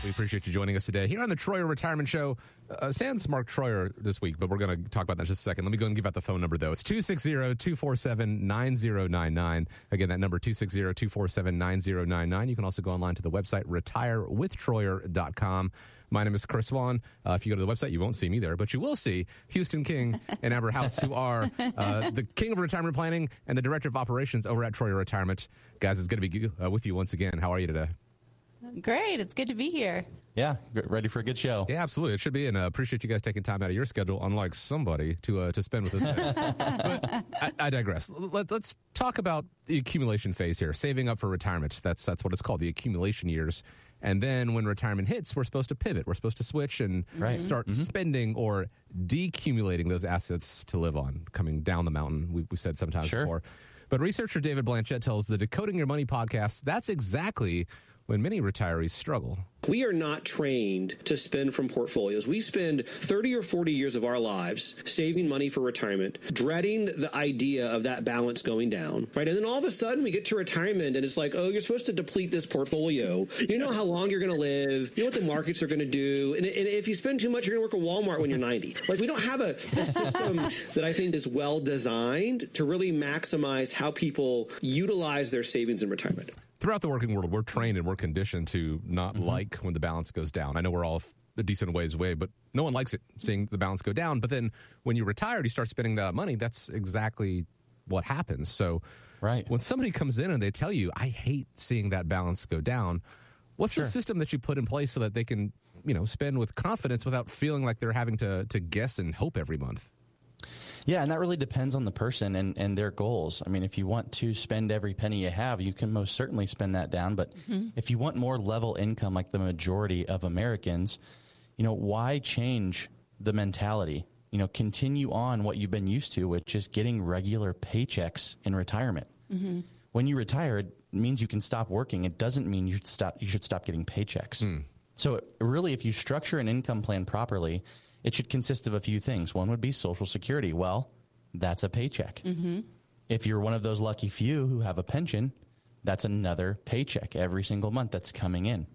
We appreciate you joining us today here on the Troyer Retirement Show. Sans Mark Troyer this week, but we're going to talk about that in just a second. Let me go and give out the phone number, though. It's 260-247-9099. Again, that number, 260-247-9099. You can also go online to the website, retirewithtroyer.com. My name is Chris Vaughn. If you go to the website, you won't see me there, but you will see Houston King and Amber House, who are the king of retirement planning and the director of operations over at Troyer Retirement. Guys, it's good to be with you once again. How are you today? Great. It's good to be here. Yeah, ready for a good show. Yeah, absolutely. It should be, and appreciate you guys taking time out of your schedule, unlike somebody, to spend with us today. But I digress. Let's talk about the accumulation phase here, saving up for retirement. That's what it's called, the accumulation years. And then when retirement hits, we're supposed to pivot. We're supposed to switch and start spending or decumulating those assets to live on, coming down the mountain, we said sometimes before. But researcher David Blanchett tells the Decoding Your Money podcast that's exactly when many retirees struggle. We are not trained to spend from portfolios. We spend 30 or 40 years of our lives saving money for retirement, dreading the idea of that balance going down, right? And then all of a sudden we get to retirement and it's like, oh, you're supposed to deplete this portfolio. You know how long you're going to live. You know what the markets are going to do. And if you spend too much, you're going to work at Walmart when you're 90. Like, we don't have a system that I think is well designed to really maximize how people utilize their savings in retirement. Throughout the working world, we're trained and we're conditioned to not like when the balance goes down. I know we're all a decent ways away, but no one likes it, seeing the balance go down. But then when you're retired, you start spending that money. That's exactly what happens. So when somebody comes in and they tell you, I hate seeing that balance go down, what's the system that you put in place so that they can, spend with confidence without feeling like they're having to guess and hope every month? Yeah, and that really depends on the person and their goals. I mean, if you want to spend every penny you have, you can most certainly spend that down. But if you want more level income like the majority of Americans, why change the mentality? Continue on what you've been used to, which is getting regular paychecks in retirement. When you retire, it means you can stop working. It doesn't mean you should stop getting paychecks. So really, if you structure an income plan properly, it should consist of a few things. One would be Social Security. Well, that's a paycheck. If you're one of those lucky few who have a pension, that's another paycheck every single month that's coming in.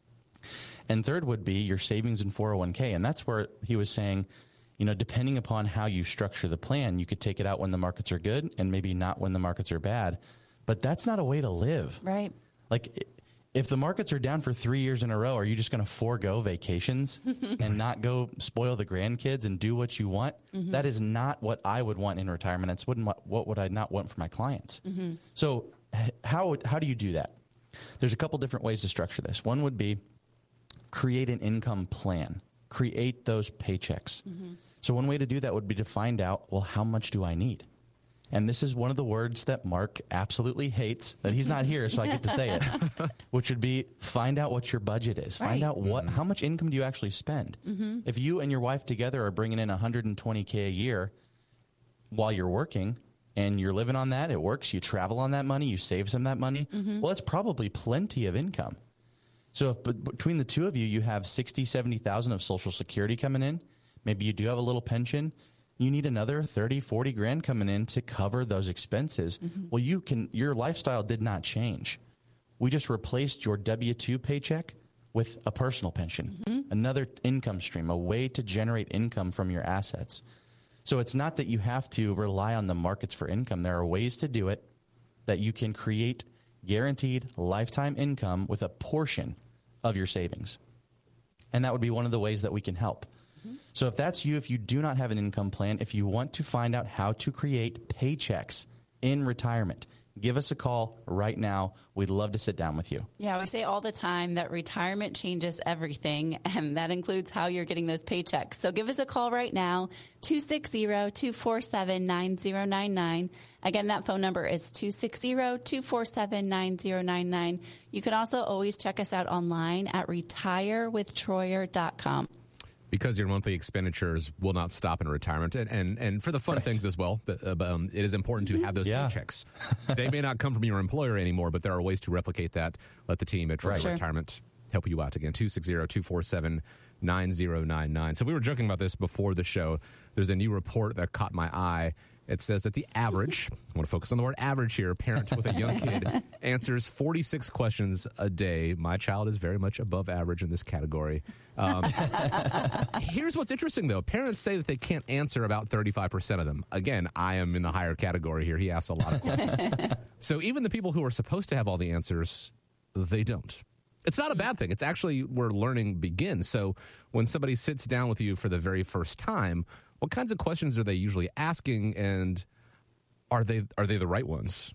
And third would be your savings in 401k. And that's where he was saying, depending upon how you structure the plan, you could take it out when the markets are good and maybe not when the markets are bad. But that's not a way to live. Right. Like, if the markets are down for 3 years in a row, are you just going to forego vacations and not go spoil the grandkids and do what you want? That is not what I would want in retirement. That's what would I not want for my clients. So how do you do that? There's a couple different ways to structure this. One would be create an income plan. Create those paychecks. So one way to do that would be to find out, well, how much do I need? And this is one of the words that Mark absolutely hates, that he's not here, so I get to say it, which would be find out what your budget is. Find out how much income do you actually spend. If you and your wife together are bringing in $120K a year while you're working and you're living on that, it works, you travel on that money, you save some of that money, well, it's probably plenty of income. So if between the two of you, you have $60,000, $70,000 of Social Security coming in, maybe you do have a little pension, you need another 30, 40 grand coming in to cover those expenses. Well, your lifestyle did not change. We just replaced your W-2 paycheck with a personal pension, another income stream, a way to generate income from your assets. So it's not that you have to rely on the markets for income. There are ways to do it that you can create guaranteed lifetime income with a portion of your savings. And that would be one of the ways that we can help. So if that's you, if you do not have an income plan, if you want to find out how to create paychecks in retirement, give us a call right now. We'd love to sit down with you. Yeah, we say all the time that retirement changes everything, and that includes how you're getting those paychecks. So give us a call right now, 260-247-9099. Again, that phone number is 260-247-9099. You can also always check us out online at retirewithtroyer.com. Because your monthly expenditures will not stop in retirement, and for the fun things as well, it is important to have those paychecks. They may not come from your employer anymore, but there are ways to replicate that. Let the team at Troyer Retirement help you out. Again, 260-247-9099. So we were joking about this before the show. There's a new report that caught my eye, It says that the average, I want to focus on the word average here, parent with a young kid answers 46 questions a day. My child is very much above average in this category. Here's what's interesting, though. Parents say that they can't answer about 35% of them. Again, I am in the higher category here. He asks a lot of questions. So even the people who are supposed to have all the answers, they don't. It's not a bad thing. It's actually where learning begins. So when somebody sits down with you for the very first time, what kinds of questions are they usually asking, and are they the right ones?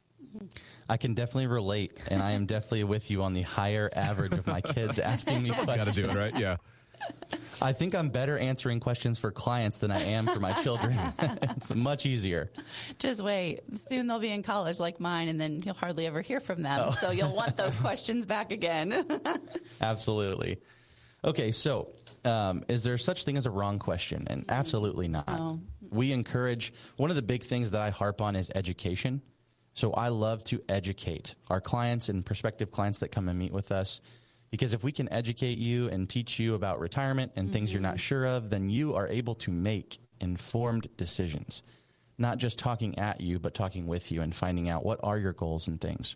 I can definitely relate, and I am definitely with you on the higher average of my kids asking me questions. Got to do it, right? Yeah. I think I'm better answering questions for clients than I am for my children. It's much easier. Just wait. Soon they'll be in college like mine, and then you'll hardly ever hear from them. So you'll want those questions back again. Absolutely. Okay, so is there such thing as a wrong question? And absolutely not. Oh. We encourage, one of the big things that I harp on is education. So I love to educate our clients and prospective clients that come and meet with us, because if we can educate you and teach you about retirement and things you're not sure of, then you are able to make informed decisions, not just talking at you, but talking with you and finding out what are your goals and things.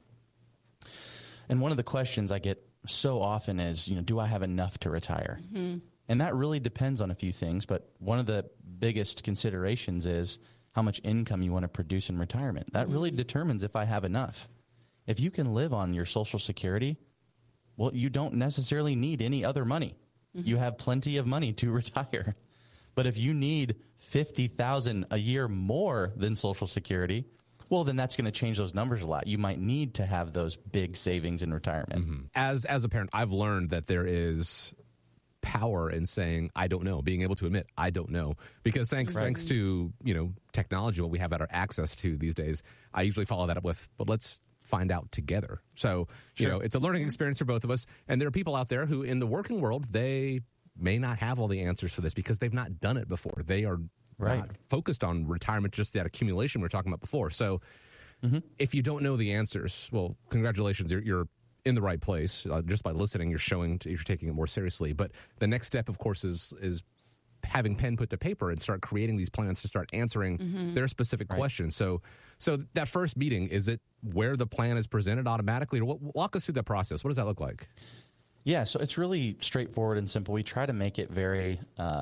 And one of the questions I get so often is, do I have enough to retire? And that really depends on a few things, but one of the biggest considerations is how much income you want to produce in retirement. That really determines if I have enough. If you can live on your Social Security, well, you don't necessarily need any other money. You have plenty of money to retire. But if you need $50,000 a year more than Social Security, well, then that's going to change those numbers a lot. You might need to have those big savings in retirement. As a parent, I've learned that there is power in saying I don't know, being able to admit I don't know, because thanks to technology, what we have at our access to these days, I usually follow that up with, but let's find out together. So it's a learning experience for both of us, and there are people out there who in the working world, they may not have all the answers for this because they've not done it before. They are not focused on retirement, just that accumulation we were talking about before. So if you don't know the answers, well, congratulations, you're in the right place. Just by listening, you're showing you're taking it more seriously. But the next step, of course, is having pen put to paper and start creating these plans to start answering their specific questions. So that first meeting, is it where the plan is presented automatically? Or walk us through that process. What does that look like? Yeah, so it's really straightforward and simple. We try to make it very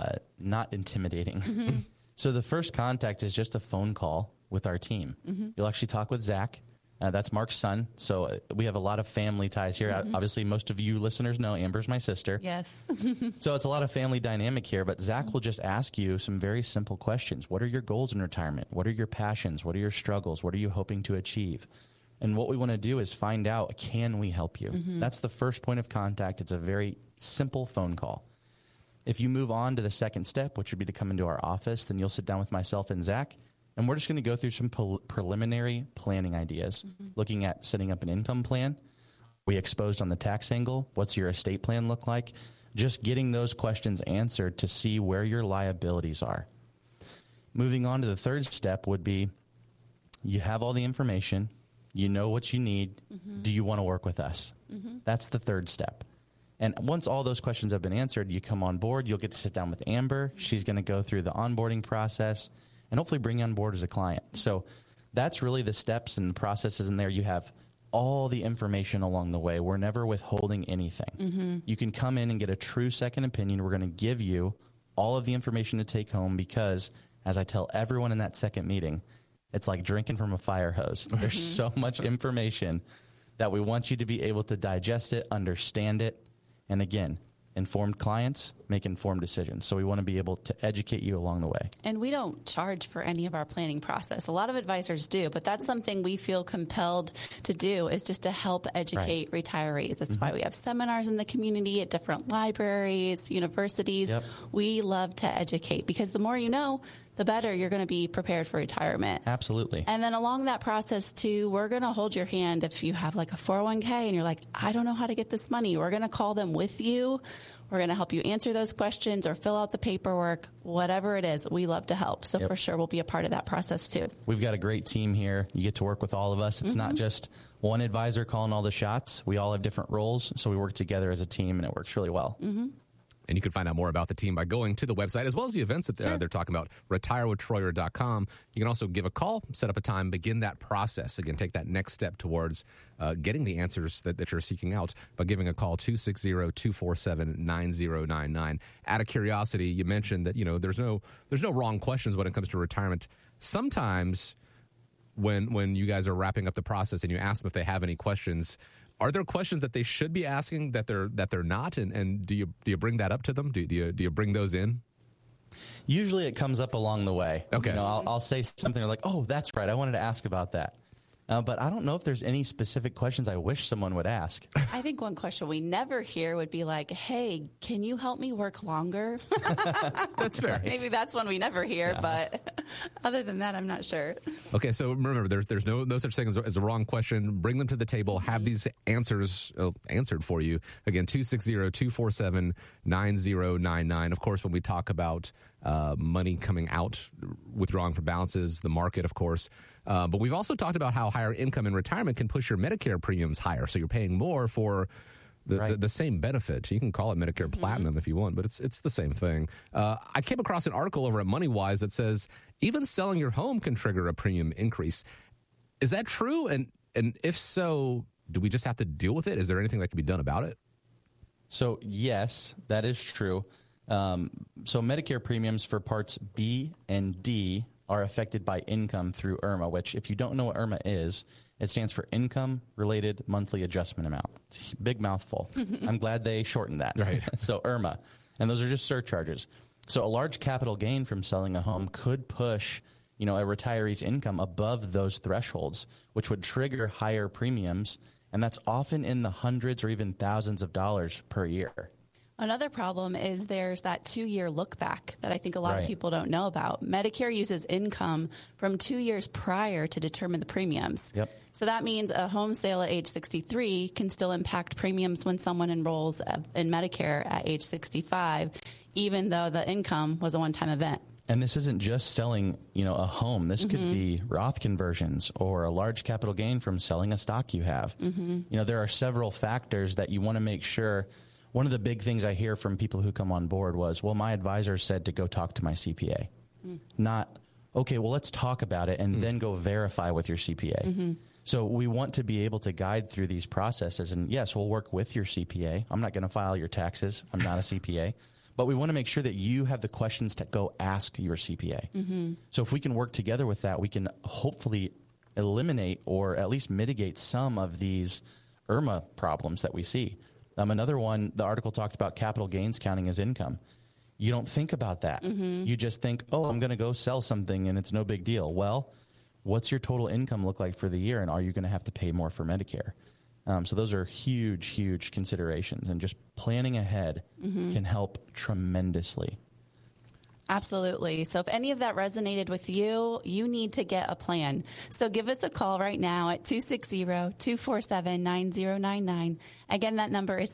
not intimidating. So the first contact is just a phone call with our team. You'll actually talk with Zach. That's Mark's son. So we have a lot of family ties here. Obviously, most of you listeners know Amber's my sister. Yes. So it's a lot of family dynamic here. But Zach will just ask you some very simple questions. What are your goals in retirement? What are your passions? What are your struggles? What are you hoping to achieve? And what we want to do is find out, can we help you? That's the first point of contact. It's a very simple phone call. If you move on to the second step, which would be to come into our office, then you'll sit down with myself and Zach, and we're just going to go through some preliminary planning ideas, looking at setting up an income plan. We exposed on the tax angle. What's your estate plan look like? Just getting those questions answered to see where your liabilities are. Moving on to the third step would be, you have all the information. You know what you need. Do you want to work with us? That's the third step. And once all those questions have been answered, you come on board. You'll get to sit down with Amber. She's going to go through the onboarding process and hopefully bring you on board as a client. So that's really the steps and the processes in there. You have all the information along the way. We're never withholding anything. You can come in and get a true second opinion. We're going to give you all of the information to take home because, as I tell everyone in that second meeting, it's like drinking from a fire hose. There's so much information that we want you to be able to digest it, understand it. And again, informed clients make informed decisions. So we want to be able to educate you along the way. And we don't charge for any of our planning process. A lot of advisors do, but that's something we feel compelled to do, is just to help educate retirees. That's why we have seminars in the community at different libraries, universities. We love to educate because the more you know, the better you're going to be prepared for retirement. Absolutely. And then along that process, too, we're going to hold your hand if you have like a 401k and you're like, I don't know how to get this money. We're going to call them with you. We're going to help you answer those questions or fill out the paperwork, whatever it is. We love to help. So for sure, we'll be a part of that process, too. We've got a great team here. You get to work with all of us. It's not just one advisor calling all the shots. We all have different roles. So we work together as a team, and it works really well. And you can find out more about the team by going to the website, as well as the events that they're talking about, retirewithtroyer.com. You can also give a call, set up a time, begin that process. Again, take that next step towards getting the answers that you're seeking out by giving a call, 260-247-9099. Out of curiosity, you mentioned that, there's no wrong questions when it comes to retirement. Sometimes when you guys are wrapping up the process and you ask them if they have any questions, are there questions that they should be asking that they're not? And do you bring that up to them? Do you bring those in? Usually it comes up along the way. Okay. I'll say something like, oh, that's right, I wanted to ask about that. But I don't know if there's any specific questions I wish someone would ask. I think one question we never hear would be like, hey, can you help me work longer? That's fair. Maybe that's one we never hear, but other than that, I'm not sure. Okay, so remember, there's no such thing as a wrong question. Bring them to the table. Have these answers answered for you. Again, 260-247-9099. Of course, when we talk about money coming out, withdrawing from balances, the market, of course. But we've also talked about how higher income in retirement can push your Medicare premiums higher. So you're paying more for the same benefit. You can call it Medicare Platinum if you want, but it's the same thing. I came across an article over at MoneyWise that says even selling your home can trigger a premium increase. Is that true? And if so, do we just have to deal with it? Is there anything that can be done about it? So yes, that is true. So Medicare premiums for parts B and D are affected by income through IRMA, which, if you don't know what IRMA is, it stands for Income Related Monthly Adjustment Amount. Big mouthful. I'm glad they shortened that. Right. So IRMA. And those are just surcharges. So a large capital gain from selling a home could push, a retiree's income above those thresholds, which would trigger higher premiums. And that's often in the hundreds or even thousands of dollars per year. Another problem is there's that 2-year look back that I think a lot of people don't know about. Medicare uses income from 2 years prior to determine the premiums. Yep. So that means a home sale at age 63 can still impact premiums when someone enrolls in Medicare at age 65, even though the income was a one-time event. And this isn't just selling, a home. This could be Roth conversions or a large capital gain from selling a stock you have. There are several factors that you want to make sure. One of the big things I hear from people who come on board was, well, my advisor said to go talk to my CPA. Not, okay, well, let's talk about it and then go verify with your CPA. So we want to be able to guide through these processes. And yes, we'll work with your CPA. I'm not going to file your taxes. I'm not a CPA. But we want to make sure that you have the questions to go ask your CPA. So if we can work together with that, we can hopefully eliminate or at least mitigate some of these IRMA problems that we see. Another one, the article talked about capital gains counting as income. You don't think about that. You just think, oh, I'm going to go sell something and it's no big deal. Well, what's your total income look like for the year, and are you going to have to pay more for Medicare? So those are huge, huge considerations, and just planning ahead can help tremendously. Absolutely. So if any of that resonated with you, you need to get a plan. So give us a call right now at 260-247-9099. Again, that number is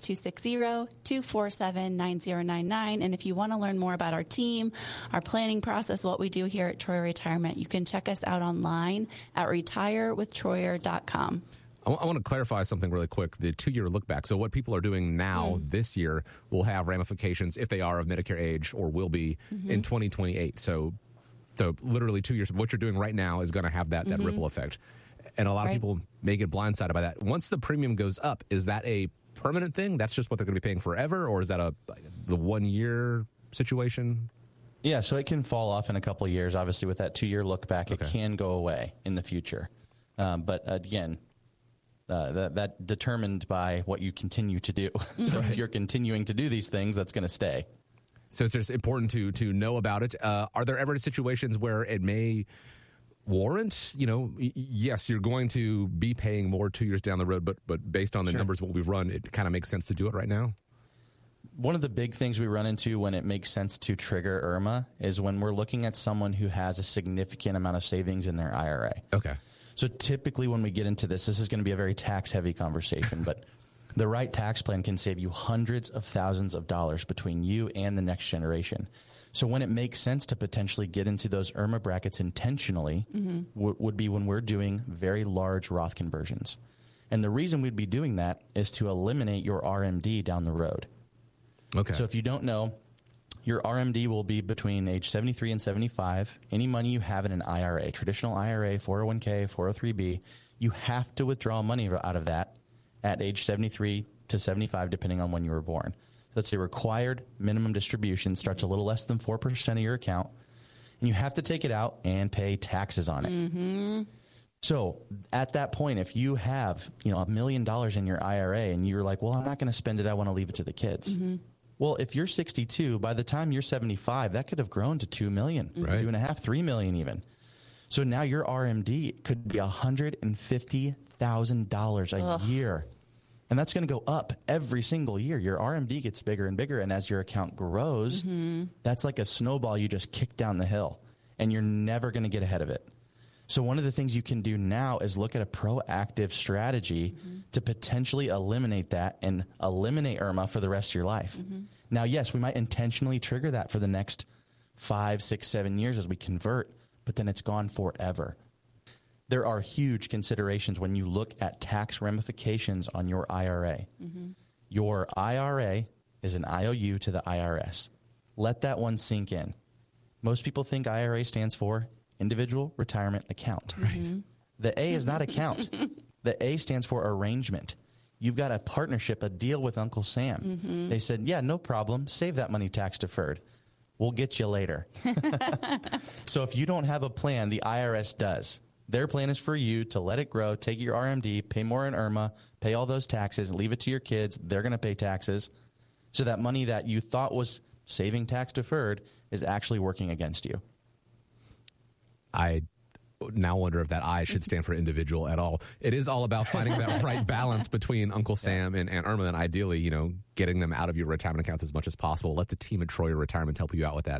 260-247-9099. And if you want to learn more about our team, our planning process, what we do here at Troyer Retirement, you can check us out online at retirewithtroyer.com. I want to clarify something really quick, the 2-year look back. So what people are doing now this year will have ramifications if they are of Medicare age or will be in 2028. So literally 2 years. What you're doing right now is going to have that ripple effect. And a lot of people may get blindsided by that. Once the premium goes up, is that a permanent thing? That's just what they're going to be paying forever? Or is that the 1 year situation? Yeah, so it can fall off in a couple of years. Obviously, with that 2-year look back, it can go away in the future. But again, that determined by what you continue to do. So if you're continuing to do these things, that's going to stay. So it's just important to know about it. Are there ever situations where it may warrant, yes, you're going to be paying more 2 years down the road, but based on the numbers, what we've run, it kind of makes sense to do it right now? One of the big things we run into when it makes sense to trigger IRMA is when we're looking at someone who has a significant amount of savings in their IRA. Okay. So typically when we get into this is going to be a very tax-heavy conversation, but the right tax plan can save you hundreds of thousands of dollars between you and the next generation. So when it makes sense to potentially get into those IRMA brackets intentionally would be when we're doing very large Roth conversions. And the reason we'd be doing that is to eliminate your RMD down the road. Okay. So if you don't know, your RMD will be between age 73 and 75. Any money you have in an IRA, traditional IRA, 401k, 403b, you have to withdraw money out of that at age 73 to 75, depending on when you were born. That's the required minimum distribution, starts a little less than 4% of your account, and you have to take it out and pay taxes on it. Mm-hmm. So at that point, if you have, $1 million in your IRA and you're like, well, I'm not going to spend it, I want to leave it to the kids. Mm-hmm. Well, if you're 62, by the time you're 75, that could have grown to $2 million, right. $2.5, $3 million even. So now your RMD could be $150,000 a year. And that's going to go up every single year. Your RMD gets bigger and bigger. And as your account grows, that's like a snowball you just kick down the hill. And you're never going to get ahead of it. So one of the things you can do now is look at a proactive strategy to potentially eliminate that and eliminate IRMAA for the rest of your life. Now, yes, we might intentionally trigger that for the next 5, 6, 7 years as we convert, but then it's gone forever. There are huge considerations when you look at tax ramifications on your IRA. Your IRA is an IOU to the IRS. Let that one sink in. Most people think IRA stands for Individual Retirement Account. Right. The A is not account. The A stands for arrangement. You've got a partnership, a deal with Uncle Sam. They said, yeah, no problem. Save that money tax deferred. We'll get you later. So if you don't have a plan, the IRS does. Their plan is for you to let it grow, take your RMD, pay more in IRMAA, pay all those taxes, leave it to your kids. They're going to pay taxes. So that money that you thought was saving tax deferred is actually working against you. I now wonder if that I should stand for individual at all. It is all about finding that right balance between Uncle Sam and IRMAA, and ideally, getting them out of your retirement accounts as much as possible. Let the team at Troyer Retirement help you out with that.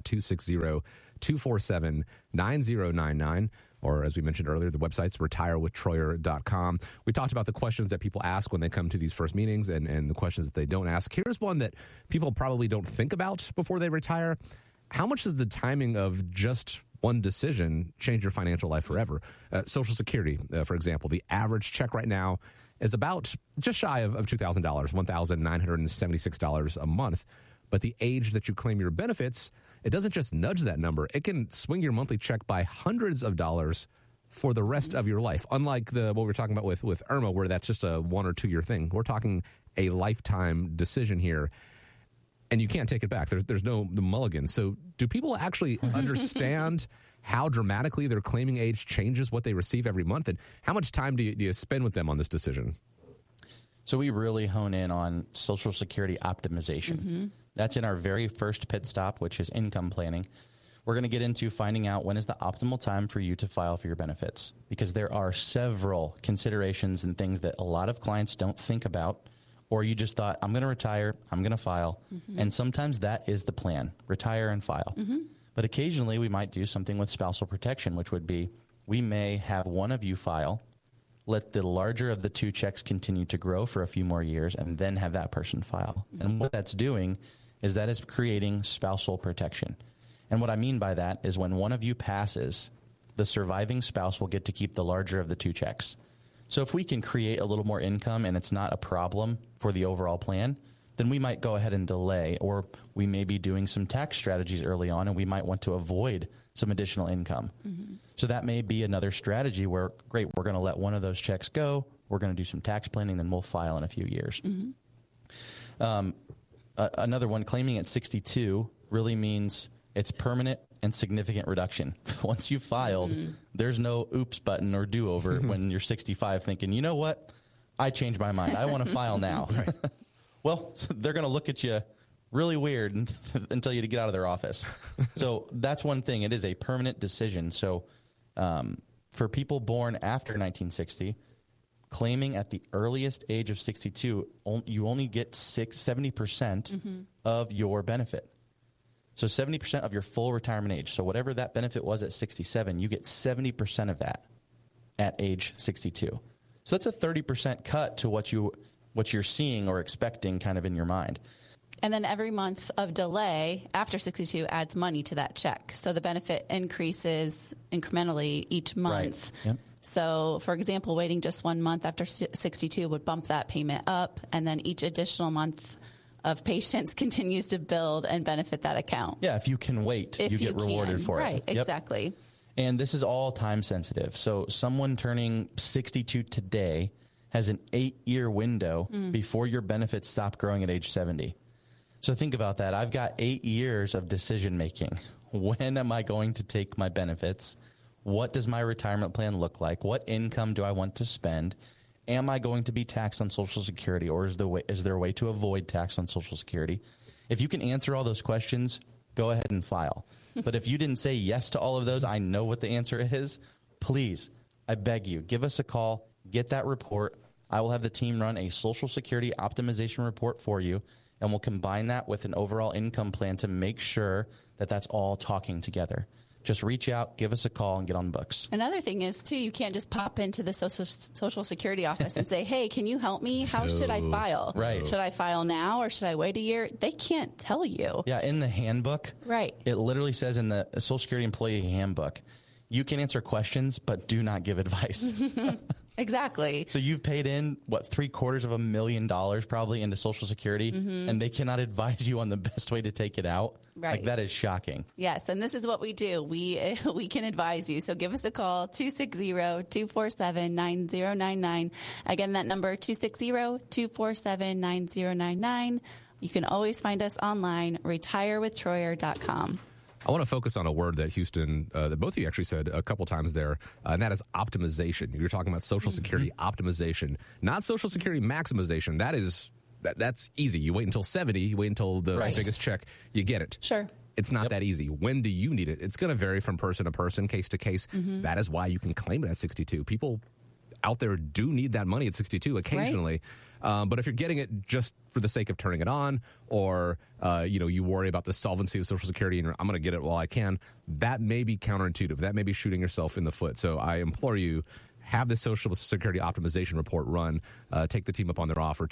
260-247-9099. Or as we mentioned earlier, the website's retirewithtroyer.com. We talked about the questions that people ask when they come to these first meetings and the questions that they don't ask. Here's one that people probably don't think about before they retire. How much does the timing of just one decision change your financial life forever? Social Security, for example, the average check right now is about just shy of $2,000, $1,976 a month. But the age that you claim your benefits, it doesn't just nudge that number. It can swing your monthly check by hundreds of dollars for the rest of your life. Unlike what we were talking about with IRMAA, where that's just a 1 or 2 year thing. We're talking a lifetime decision here. And you can't take it back. There's no mulligan. So do people actually understand how dramatically their claiming age changes what they receive every month? And how much time do you spend with them on this decision? So we really hone in on Social Security optimization. That's in our very first pit stop, which is income planning. We're going to get into finding out when is the optimal time for you to file for your benefits, because there are several considerations and things that a lot of clients don't think about. Or you just thought, I'm going to retire, I'm going to file. And sometimes that is the plan, retire and file. But occasionally we might do something with spousal protection, which would be we may have one of you file, let the larger of the two checks continue to grow for a few more years, and then have that person file. And what that's doing is that is creating spousal protection. And what I mean by that is when one of you passes, the surviving spouse will get to keep the larger of the two checks. So if we can create a little more income and it's not a problem for the overall plan, then we might go ahead and delay, or we may be doing some tax strategies early on and we might want to avoid some additional income. So that may be another strategy where, great, we're going to let one of those checks go, we're going to do some tax planning, then we'll file in a few years. Another one, claiming at 62 really means it's permanent and significant reduction. Once you've filed, there's no oops button or do-over when you're 65 thinking, you know what, I changed my mind. I want to file now. Right. Well, they're going to look at you really weird until you get out of their office. So that's one thing. It is a permanent decision. So for people born after 1960, claiming at the earliest age of 62, you only get 70% of your benefit. So 70% of your full retirement age. So whatever that benefit was at 67, you get 70% of that at age 62. So that's a 30% cut to what you're seeing or expecting kind of in your mind. And then every month of delay after 62 adds money to that check. So the benefit increases incrementally each month. Right. Yep. So, for example, waiting just 1 month after 62 would bump that payment up, and then each additional month of patience continues to build and benefit that account. Yeah, if you can wait, you get rewarded for it. Right, exactly. And this is all time sensitive. So someone turning 62 today has an 8-year window before your benefits stop growing at age 70. So think about that. I've got 8 years of decision making. When am I going to take my benefits? What does my retirement plan look like? What income do I want to spend? Am I going to be taxed on Social Security, or is there a way to avoid tax on Social Security? If you can answer all those questions, go ahead and file. But if you didn't say yes to all of those, I know what the answer is. Please, I beg you, give us a call, get that report. I will have the team run a Social Security optimization report for you, and we'll combine that with an overall income plan to make sure that that's all talking together. Just reach out, give us a call, and get on the books. Another thing is, too, you can't just pop into the Social Security office and say, hey, can you help me? How should I file? Right. Should I file now or should I wait a year? They can't tell you. Yeah, in the handbook, right, it literally says in the Social Security Employee Handbook, you can answer questions, but do not give advice. Exactly. So you've paid in, $750,000 probably into Social Security, and they cannot advise you on the best way to take it out. Right. Like, that is shocking. Yes, and this is what we do. We can advise you. So give us a call, 260-247-9099. Again, that number, 260-247-9099. You can always find us online, retirewithtroyer.com. I want to focus on a word that Houston, that both of you actually said a couple times there, and that is optimization. You're talking about Social Security optimization, not Social Security maximization. That's easy. You wait until 70, you wait until the biggest check, you get it. Sure. It's not that easy. When do you need it? It's going to vary from person to person, case to case. That is why you can claim it at 62. People out there do need that money at 62 occasionally. Right. But if you're getting it just for the sake of turning it on, or you worry about the solvency of Social Security and I'm going to get it while I can, that may be counterintuitive. That may be shooting yourself in the foot. So I implore you, have the Social Security optimization report run. Take the team up on their offer,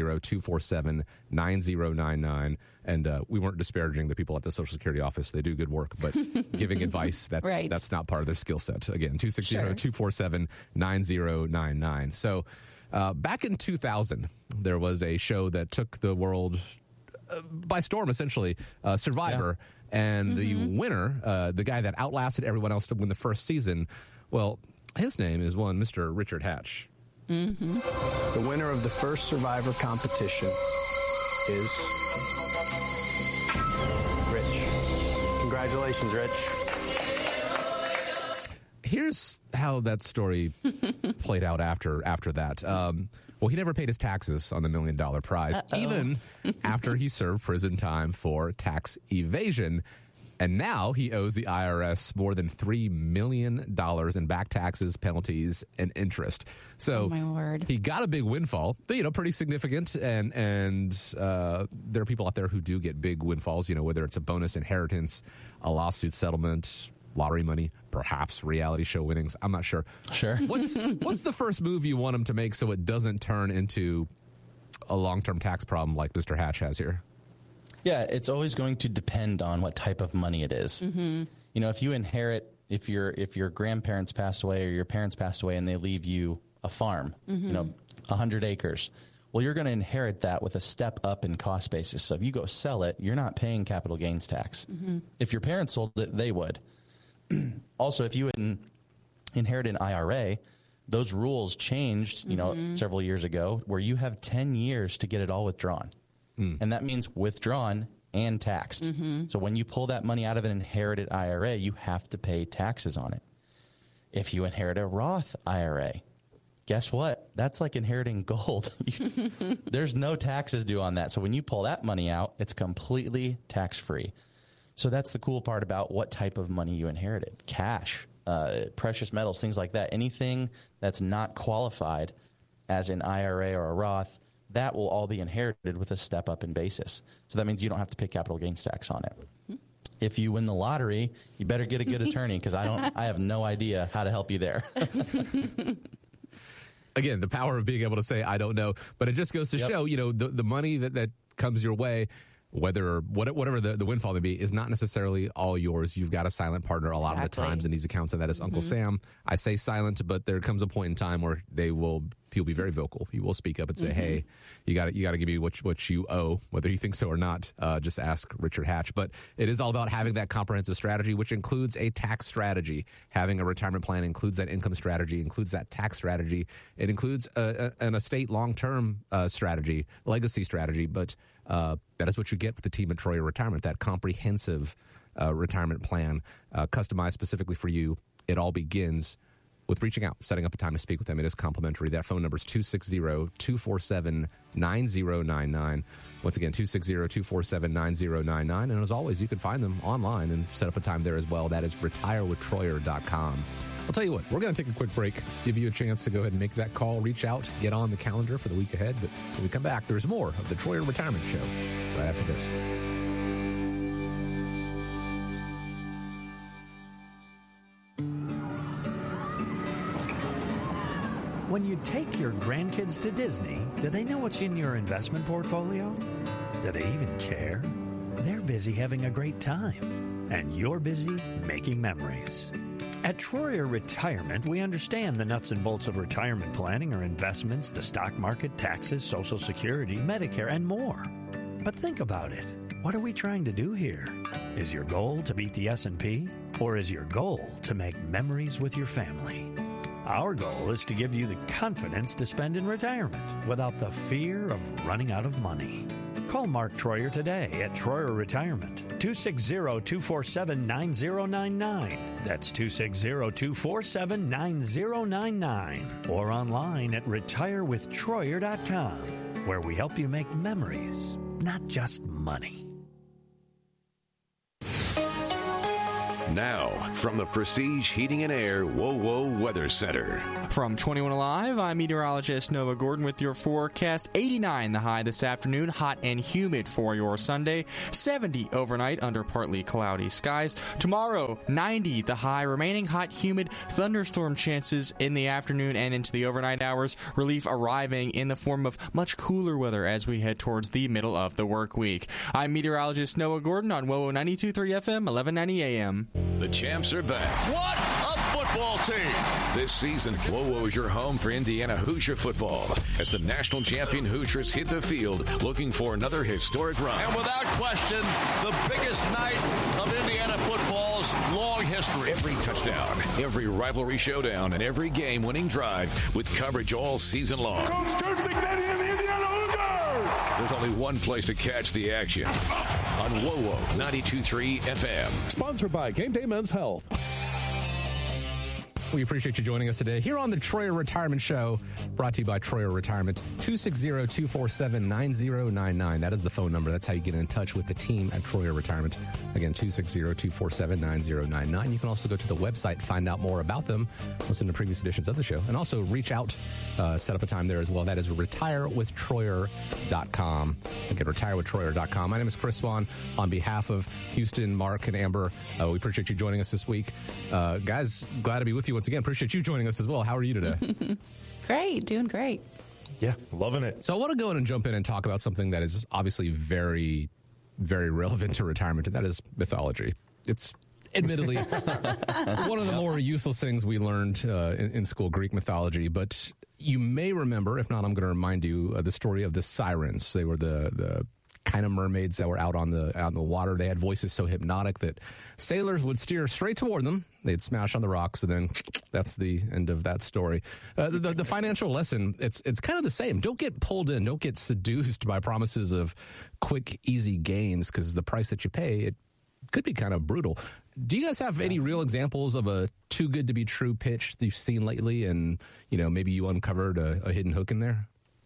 260-247-9099. And we weren't disparaging the people at the Social Security office. They do good work, but giving advice, that's not part of their skill set. Again, 260-247-9099. So back in 2000, there was a show that took the world by storm, essentially, Survivor. Yeah. And the winner, the guy that outlasted everyone else to win the first season, well, his name is one Mr. Richard Hatch. The winner of the first Survivor competition is Rich. Congratulations, Rich. Here's how that story played out after that. Well, he never paid his taxes on the $1 million prize, even after he served prison time for tax evasion. And now he owes the IRS more than $3 million in back taxes, penalties, and interest. So my word. He got a big windfall, but, pretty significant. And there are people out there who do get big windfalls, whether it's a bonus inheritance, a lawsuit settlement, lottery money, perhaps reality show winnings. I'm not sure. Sure. What's the first move you want him to make so it doesn't turn into a long-term tax problem like Mr. Hatch has here? Yeah, it's always going to depend on what type of money it is. If you inherit, if your grandparents passed away or your parents passed away and they leave you a farm, 100 acres, well, you're going to inherit that with a step up in cost basis. So if you go sell it, you're not paying capital gains tax. If your parents sold it, they would. Also, if you inherit an IRA, those rules changed, several years ago, where you have 10 years to get it all withdrawn. And that means withdrawn and taxed. So when you pull that money out of an inherited IRA, you have to pay taxes on it. If you inherit a Roth IRA, guess what? That's like inheriting gold. There's no taxes due on that. So when you pull that money out, it's completely tax-free. So that's the cool part about what type of money you inherited. Cash, precious metals, things like that. Anything that's not qualified as an IRA or a Roth, that will all be inherited with a step up in basis. So that means you don't have to pay capital gains tax on it. If you win the lottery, you better get a good attorney, because I have no idea how to help you there. Again, the power of being able to say, I don't know, but it just goes to show, the money that comes your way, whatever the windfall may be, is not necessarily all yours. You've got a silent partner a lot of the times in these accounts, and that is Uncle Sam. I say silent, but there comes a point in time where they will he'll be very vocal. He will speak up and say, hey, you got to give me what you owe, whether you think so or not. Just ask Richard Hatch. But it is all about having that comprehensive strategy, which includes a tax strategy. Having a retirement plan includes that income strategy, includes that tax strategy. It includes an estate long-term strategy, legacy strategy. But that is what you get with the team at Troyer Retirement, that comprehensive retirement plan customized specifically for you. It all begins with reaching out, setting up a time to speak with them. It is complimentary. That phone number is 260-247-9099. Once again, 260-247-9099. And as always, you can find them online and set up a time there as well. That is retirewithtroyer.com. I'll tell you what, we're going to take a quick break, give you a chance to go ahead and make that call, reach out, get on the calendar for the week ahead. But when we come back, there's more of the Troyer Retirement Show right after this. When you take your grandkids to Disney, do they know what's in your investment portfolio? Do they even care? They're busy having a great time, and you're busy making memories. At Troyer Retirement, we understand the nuts and bolts of retirement planning or investments, the stock market, taxes, Social Security, Medicare, and more. But think about it. What are we trying to do here? Is your goal to beat the S&P? Or is your goal to make memories with your family? Our goal is to give you the confidence to spend in retirement without the fear of running out of money. Call Mark Troyer today at Troyer Retirement, 260-247-9099. That's 260-247-9099. Or online at retirewithtroyer.com, where we help you make memories, not just money. Now, from the Prestige Heating and Air WoWo Weather Center. From 21 Alive, I'm meteorologist Nova Gordon with your forecast. 89 the high this afternoon, hot and humid for your Sunday. 70 overnight under partly cloudy skies. Tomorrow, 90 the high, remaining hot, humid, thunderstorm chances in the afternoon and into the overnight hours. Relief arriving in the form of much cooler weather as we head towards the middle of the work week. I'm meteorologist Noah Gordon on WoWo 92.3 FM, 1190 AM. The champs are back. What a football team! This season, WoWo is your home for Indiana Hoosier football as the national champion Hoosiers hit the field looking for another historic run. And without question, the biggest night of Indiana football's long history. Every touchdown, every rivalry showdown, and every game-winning drive with coverage all season long. Coach Terps Igniting and the Indiana Hoosiers! There's only one place to catch the action. On WoWo 92.3 FM. Sponsored by Game Day Men's Health. We appreciate you joining us today here on the Troyer Retirement Show, brought to you by Troyer Retirement, 260-247-9099. That is the phone number. That's how you get in touch with the team at Troyer Retirement. Again, 260-247-9099. You can also go to the website, find out more about them, listen to previous editions of the show, and also reach out, set up a time there as well. That is retirewithtroyer.com. Again, retirewithtroyer.com. My name is Chris Swan. On behalf of Houston, Mark, and Amber, we appreciate you joining us this week. Guys, glad to be with you once again. Appreciate you joining us as well. How are you today? Great, doing great. Yeah, loving it. So I want to go in and jump in and talk about something that is obviously very, very relevant to retirement, and that is mythology. It's admittedly one of the more useless things we learned in school, Greek mythology. But you may remember, if not, I'm going to remind you the story of the sirens. They were the kind of mermaids that were out on the water. They had voices so hypnotic that sailors would steer straight toward them. They'd smash on the rocks, and then that's the end of that story. The financial lesson, it's kind of the same. Don't get pulled in. Don't get seduced by promises of quick, easy gains, because the price that you pay, it could be kind of brutal. Do you guys have any real examples of a too good to be true pitch that you've seen lately, and maybe you uncovered a hidden hook in there?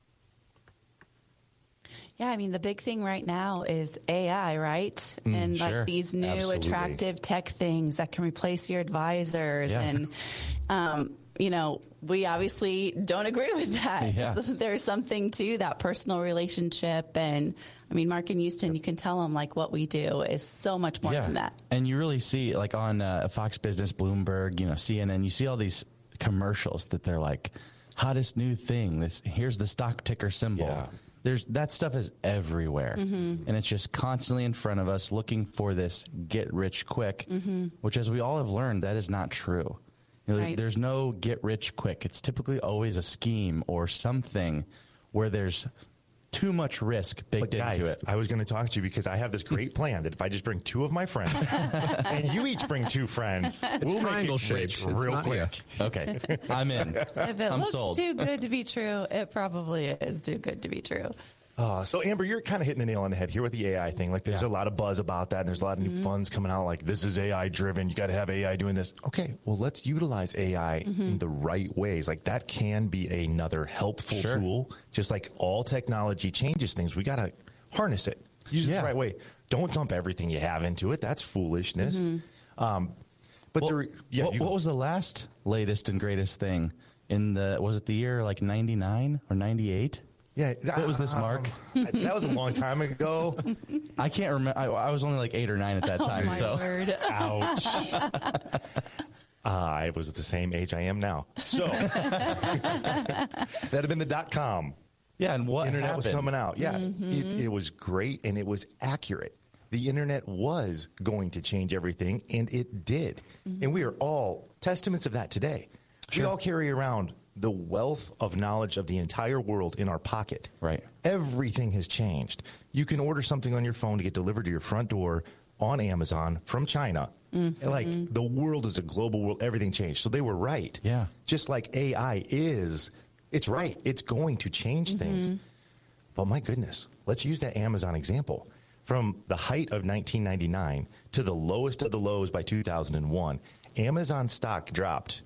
Yeah, I mean, the big thing right now is AI, right? And sure. like these new Absolutely. attractive tech things that can replace your advisors. Yeah. And, we obviously don't agree with that. Yeah. There's something to that personal relationship. And I mean, Mark and Houston, you can tell them like what we do is so much more than that. And you really see like on Fox Business, Bloomberg, CNN, you see all these commercials that they're like, hottest new thing. Here's the stock ticker symbol. Yeah. That stuff is everywhere, and it's just constantly in front of us looking for this get rich quick, which, as we all have learned, that is not true. Right. There's no get rich quick. It's typically always a scheme or something where there's too much risk baked into it. I was going to talk to you because I have this great plan that if I just bring 2 of my friends and you each bring 2 friends, we'll triangle make it rich shaped. It's real not- quick. Okay, I'm in. If it I'm looks sold. too good to be true, it probably is too good to be true. So, Amber, you're kind of hitting the nail on the head here with the AI thing. Like, there's a lot of buzz about that, and there's a lot of new funds coming out. Like, this is AI driven. You got to have AI doing this. Okay, well, let's utilize AI in the right ways. Like, that can be another helpful tool. Just like all technology changes things, we got to harness it. Use it the right way. Don't dump everything you have into it. That's foolishness. What was the latest and greatest thing in was it the year like 99 or 98? Yeah. What was this, Mark? That was a long time ago. I can't remember. I was only like 8 or 9 at that time. Word. Ouch. I was the same age I am now. So that'd have been the .com. Yeah, and what internet happened? was coming out. Yeah, it was great and it was accurate. The internet was going to change everything, and it did. And we are all testaments of that today. We all carry around the wealth of knowledge of the entire world in our pocket. Right. Everything has changed. You can order something on your phone to get delivered to your front door on Amazon from China. Like, the world is a global world. Everything changed. So they were right. Yeah. Just like AI is, it's right. It's going to change things. But my goodness, let's use that Amazon example. From the height of 1999 to the lowest of the lows by 2001, Amazon stock dropped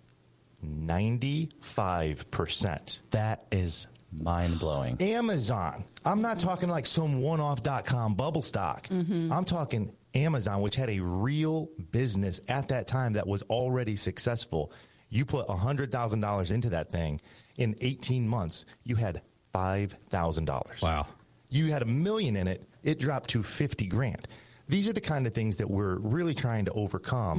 95%. That is mind-blowing. Amazon. I'm not talking like some one-off .com bubble stock. I'm talking Amazon, which had a real business at that time that was already successful. You put $100,000 into that thing. In 18 months, you had $5,000. Wow. You had $1 million in it. It dropped to $50,000. These are the kind of things that we're really trying to overcome.